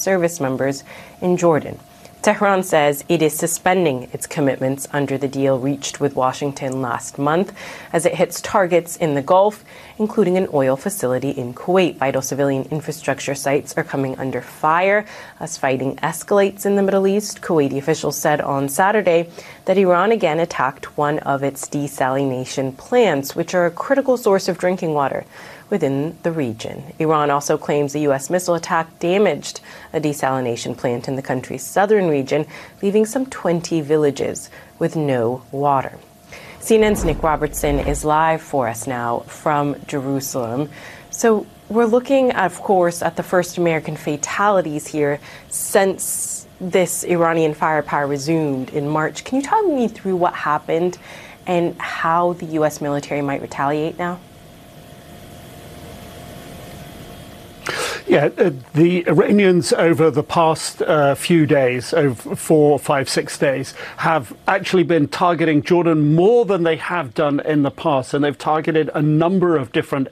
service members in Jordan. Tehran says it is suspending its commitments under the deal reached with Washington last month as it hits targets in the Gulf, including an oil facility in Kuwait. Vital civilian infrastructure sites are coming under fire as fighting escalates in the Middle East. Kuwaiti officials said on Saturday that Iran again attacked one of its desalination plants, which are a critical source of drinking water within the region. Iran also claims a U.S. missile attack damaged a desalination plant in the country's southern region, leaving some 20 villages with no water. CNN's Nick Robertson is live for us now from Jerusalem. So we're looking, of course, at the first American fatalities here since this Iranian firepower resumed in March. Can you talk me through what happened and how the U.S. military might retaliate now? Yeah, the Iranians over the past few days, over 4, 5, 6 days, have actually been targeting Jordan more than they have done in the past. And they've targeted a number of different